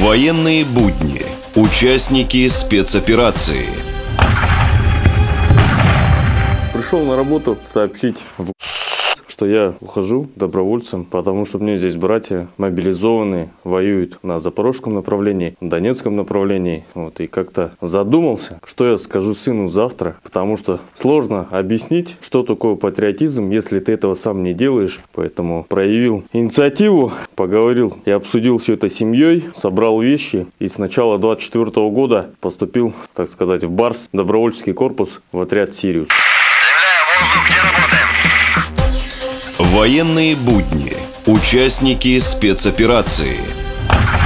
Военные будни. Участники спецоперации. Пришел на работу сообщить, что я ухожу добровольцем, потому что у меня здесь братья мобилизованные, воюют на запорожском направлении, на донецком направлении. И как-то задумался, что я скажу сыну завтра, потому что сложно объяснить, что такое патриотизм, если ты этого сам не делаешь. Поэтому проявил инициативу, поговорил и обсудил все это с семьей, собрал вещи и с начала 2024 года поступил, так сказать, в БАРС, добровольческий корпус, в отряд «Сириус». Военные будни. Участники спецоперации.